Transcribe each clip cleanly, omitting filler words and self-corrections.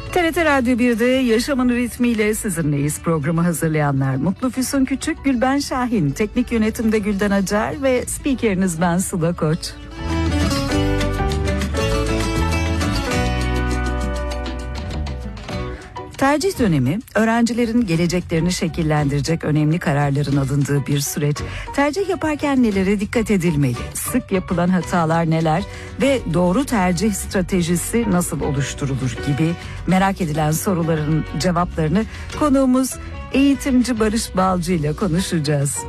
TRT Radyo 1'de Yaşamın Ritmiyle sizinleyiz. Programı hazırlayanlar Mutlu Füsun Küçük, Gülben Şahin, teknik yönetimde Gülden Acar ve spikeriniz ben Sıla Koç. Tercih dönemi, öğrencilerin geleceklerini şekillendirecek önemli kararların alındığı bir süreç. Tercih yaparken nelere dikkat edilmeli? Sık yapılan hatalar neler? Ve doğru tercih stratejisi nasıl oluşturulur gibi merak edilen soruların cevaplarını konuğumuz eğitimci Barış Balcı ile konuşacağız.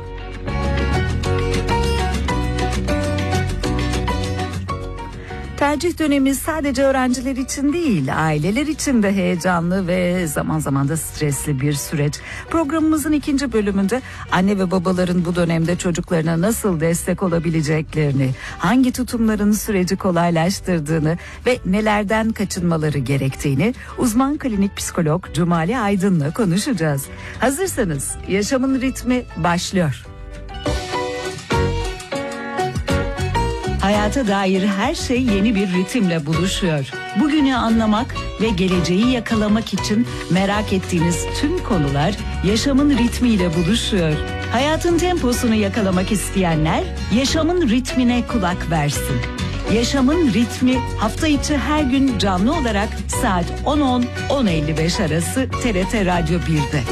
Tercih dönemi sadece öğrenciler için değil, aileler için de heyecanlı ve zaman zaman da stresli bir süreç. Programımızın ikinci bölümünde anne ve babaların bu dönemde çocuklarına nasıl destek olabileceklerini, hangi tutumların süreci kolaylaştırdığını ve nelerden kaçınmaları gerektiğini uzman klinik psikolog Cumali Aydın'la konuşacağız. Hazırsanız Yaşamın Ritmi başlıyor. Hayata dair her şey yeni bir ritimle buluşuyor. Bugünü anlamak ve geleceği yakalamak için merak ettiğiniz tüm konular yaşamın ritmiyle buluşuyor. Hayatın temposunu yakalamak isteyenler yaşamın ritmine kulak versin. Yaşamın ritmi hafta içi her gün canlı olarak saat 10.10-10.55 arası TRT Radyo 1'de.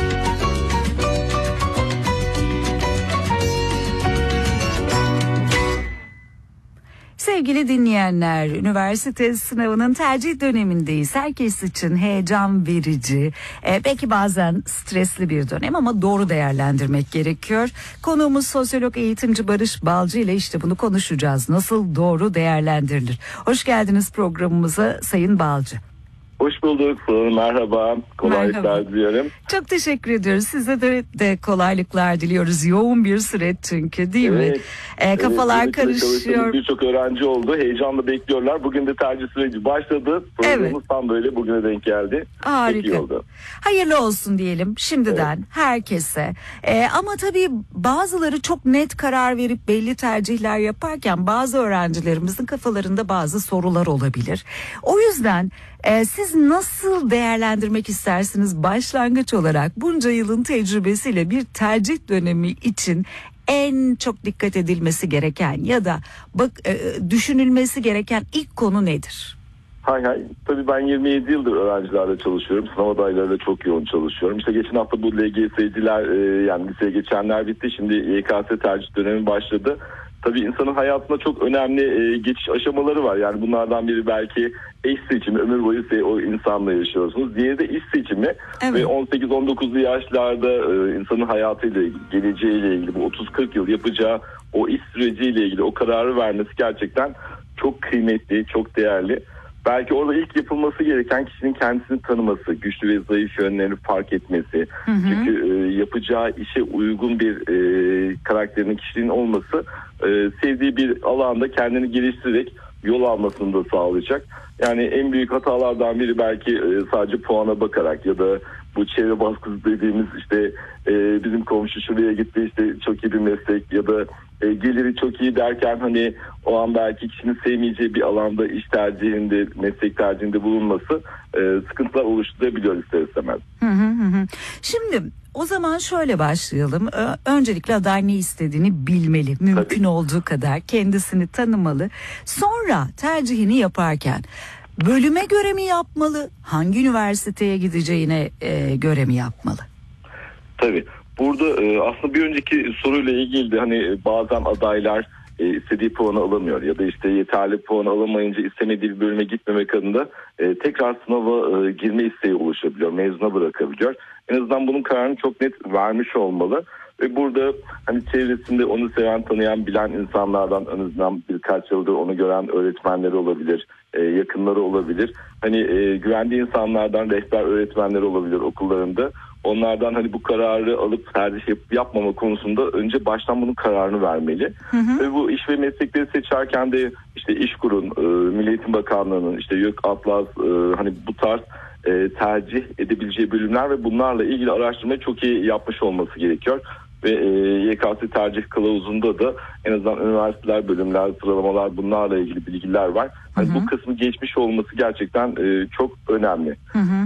Sevgili dinleyenler, üniversite sınavının tercih dönemindeyiz. Herkes için heyecan verici, belki bazen stresli bir dönem ama doğru değerlendirmek gerekiyor. Konuğumuz sosyolog eğitimci Barış Balcı ile işte bunu konuşacağız. Nasıl doğru değerlendirilir? Hoş geldiniz programımıza Sayın Balcı. Hoş bulduk. Merhaba. Kolaylıklar diliyorum. Çok teşekkür ediyoruz. Size de kolaylıklar diliyoruz. Yoğun bir süreç çünkü değil mi? Kafalar karışıyor. Birçok öğrenci oldu. Heyecanla bekliyorlar. Bugün de tercih süreci başladı. Programımız tam böyle bugüne denk geldi. Harika. Hayırlı olsun diyelim şimdiden herkese. Ama tabii bazıları çok net karar verip belli tercihler yaparken bazı öğrencilerimizin kafalarında bazı sorular olabilir. O yüzden siz nasıl değerlendirmek istersiniz başlangıç olarak bunca yılın tecrübesiyle bir tercih dönemi için en çok dikkat edilmesi gereken ya da düşünülmesi gereken ilk konu nedir? Hay. Tabii ben 27 yıldır öğrencilerle çalışıyorum. Sınav adaylarıyla çok yoğun çalışıyorum. İşte geçen hafta bu LGS'ciler yani liseye geçenler bitti. Şimdi YKS tercih dönemi başladı. Tabii insanın hayatında çok önemli geçiş aşamaları var. Yani bunlardan biri belki eş seçimi, ömür boyu o insanla yaşıyorsunuz. Diğeri de iş seçimi. Evet. Ve 18-19'lu yaşlarda insanın hayatıyla ilgili, geleceğiyle ilgili bu 30-40 yıl yapacağı o iş süreciyle ilgili o kararı vermesi gerçekten çok kıymetli, çok değerli. Belki orada ilk yapılması gereken kişinin kendisini tanıması, güçlü ve zayıf yönlerini fark etmesi. Hı hı. Çünkü yapacağı işe uygun bir karakterinin, kişiliğinin olması sevdiği bir alanda kendini geliştirerek yol almasını da sağlayacak. Yani en büyük hatalardan biri belki sadece puana bakarak ya da bu çevre baskısı dediğimiz işte bizim komşu şuraya gitti işte çok iyi bir meslek ya da geliri çok iyi derken hani o an belki kişinin sevmeyeceği bir alanda iş tercihinde, meslek tercihinde bulunması sıkıntılar oluşturabiliyor ister istemez. Şimdi o zaman şöyle başlayalım. Öncelikle aday ne istediğini bilmeli. Mümkün olduğu kadar kendisini tanımalı. Sonra tercihini yaparken bölüme göre mi yapmalı? Hangi üniversiteye gideceğine göre mi yapmalı? Tabii. Burada aslında bir önceki soruyla ilgili de hani bazen adaylar istediği puanı alamıyor ya da işte yeterli puan alamayınca istemediği bir bölüme gitmemek adına tekrar sınava girme isteği oluşabiliyor, mezuna bırakabiliyor. En azından bunun kararını çok net vermiş olmalı ve burada hani çevresinde onu seven, tanıyan, bilen insanlardan en azından birkaç yıldır onu gören öğretmenleri olabilir, yakınları olabilir. Hani güvendiği insanlardan rehber öğretmenleri olabilir okullarında. Onlardan hani bu kararı alıp tercih yapmama konusunda önce baştan bunun kararını vermeli. Hı hı. Ve bu iş ve meslekleri seçerken de işte İşkur'un, Milli Eğitim Bakanlığı'nın, işte YÖK, Atlas hani bu tarz tercih edebileceği bölümler ve bunlarla ilgili araştırmayı çok iyi yapmış olması gerekiyor. Ve YKS tercih kılavuzunda da en azından üniversiteler, bölümler, sıralamalar bunlarla ilgili bilgiler var. Hani bu kısmı geçmiş olması gerçekten çok önemli. Hı hı.